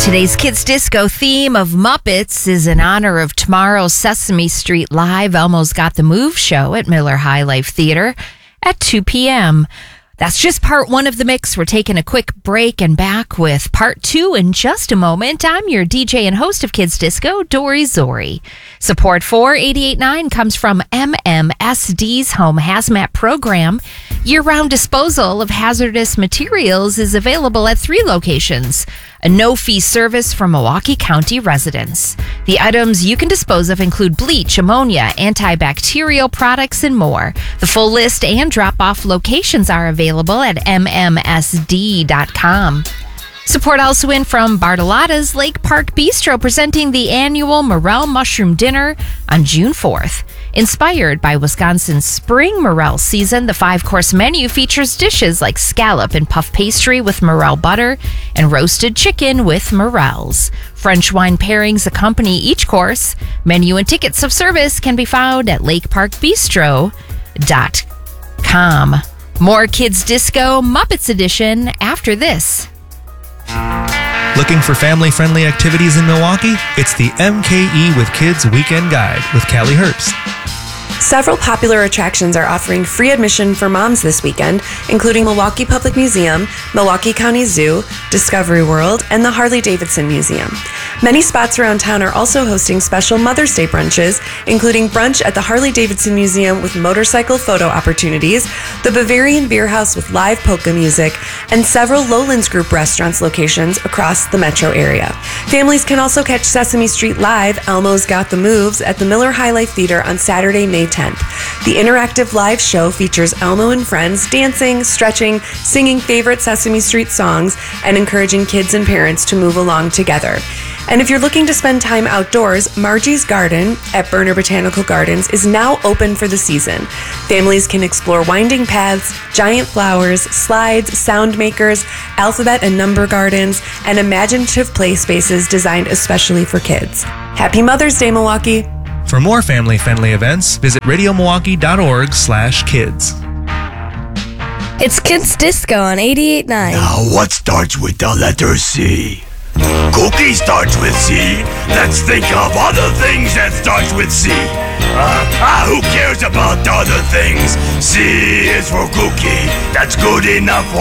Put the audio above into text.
Today's Kids Disco theme of Muppets is in honor of tomorrow's Sesame Street Live Elmo's Got the Move show at Miller High Life Theater at 2 p.m. That's just part one of the mix. We're taking a quick break and back with part two in just a moment. I'm your DJ and host of Kids Disco, Dory Zori. Support for 88.9 comes from MMSD's Home Hazmat Program. Year-round disposal of hazardous materials is available at 3 locations. A no-fee service for Milwaukee County residents. The items you can dispose of include bleach, ammonia, antibacterial products, and more. The full list and drop-off locations are available at mmsd.com. Support also in from Bartolotta's Lake Park Bistro, presenting the annual Morel Mushroom Dinner on June 4th. Inspired by Wisconsin's spring morel season, the 5-course menu features dishes like scallop and puff pastry with morel butter and roasted chicken with morels. French wine pairings accompany each course. Menu and tickets of service can be found at lakeparkbistro.com. More Kids Disco Muppets Edition after this. Looking for family-friendly activities in Milwaukee? It's the MKE with Kids Weekend Guide with Callie Herbst. Several popular attractions are offering free admission for moms this weekend, including Milwaukee Public Museum, Milwaukee County Zoo, Discovery World, and the Harley-Davidson Museum. Many spots around town are also hosting special Mother's Day brunches, including brunch at the Harley-Davidson Museum with motorcycle photo opportunities, the Bavarian Beer House with live polka music, and several Lowlands Group restaurants locations across the metro area. Families can also catch Sesame Street Live, Elmo's Got the Moves, at the Miller High Life Theater on Saturday, May 10th. The interactive live show features Elmo and friends dancing, stretching, singing favorite Sesame Street songs, and encouraging kids and parents to move along together. And if you're looking to spend time outdoors, Margie's Garden at Berner Botanical Gardens is now open for the season. Families can explore winding paths, giant flowers, slides, sound makers, alphabet and number gardens, and imaginative play spaces designed especially for kids. Happy Mother's Day, Milwaukee! For more family-friendly events, visit radiomilwaukee.org/kids. It's Kids Disco on 88.9. Now, what starts with the letter C? Cookie starts with C. Let's think of other things that starts with C. Who cares about other things? C is for cookie. That's good enough for